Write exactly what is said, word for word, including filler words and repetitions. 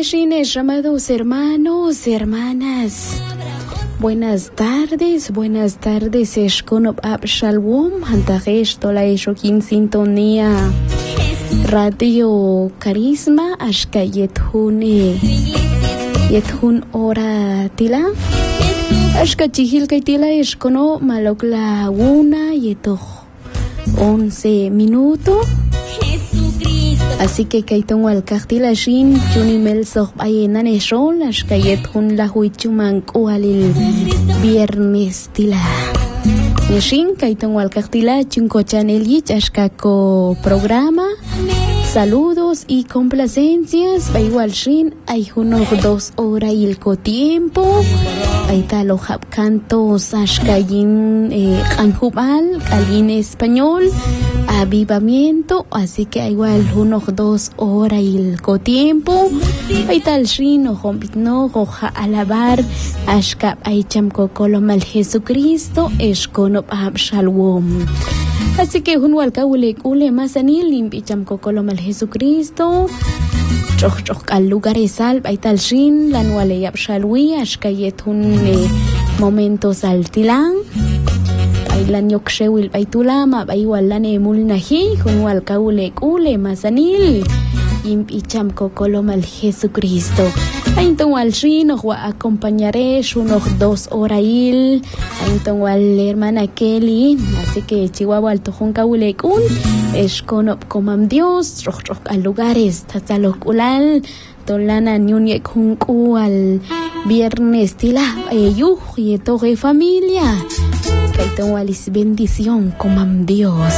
Shines, amados hermanos, hermanas. Buenas tardes, buenas tardes. Eshkonop ab shalom, antagesh tola eshokin sintonía. Radio Carisma, ashka yethun yethun ora tila. Ashka chihil kaitila eshkono malok la una yetoh once minutos. Así que kaitong wal kaktila shin junimel soh ayena neshol ashkayet hun la huichuman kualil viernes tila. Neshin kaitong wal kaktila chunko chanelich ashkako programa. Saludos y complacencias. Igual shin hay unos dos horas y el tiempo. Ahí está los cantos ashkayin eh, anjubal, alin español. Avivamiento, así que igual unos dos horas y el tiempo. Hay tal shino, no, hoja alabar, ashka, ay chamco colomal Jesucristo, escono ab shalom. Así que un walcaule ule masanil, limpi chamco colomal Jesucristo. Choc choc al lugar sal, hay tal shin, la nuale ab shalwi, ashka yet un momentos altilan. Lan yokshewil baitulama baiwalane mulnahi junwal kaule kule masanil impicham kokolomal Jesucristo. Ainton wal shino wa acompañaré unos dos horail. Ainton wal hermana Kelly, así que chihuahua al tojun kaule kun es conop comam Dios roch roch al lugares tatalokulal tolana nyunye kunku al viernes tila ayuh y toge familia. Kaito walis bendición, comam Dios.